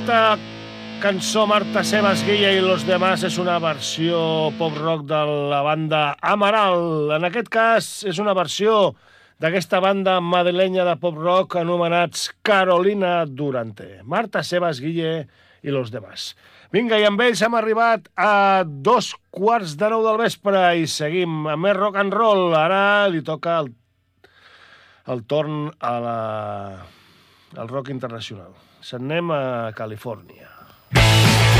Aquesta cançó Marta Sebas Guille i los demás és una versió pop-rock de la banda Amaral. En aquest cas és una versió d'aquesta banda madrilenya de pop-rock anomenats Carolina Durante. Marta Sebas Guille i los demás. Vinga, i amb ells hem arribat a 2:15 del vespre i seguim amb més rock and roll. Ara li toca el torn al rock internacional. Se'n anem a Califòrnia.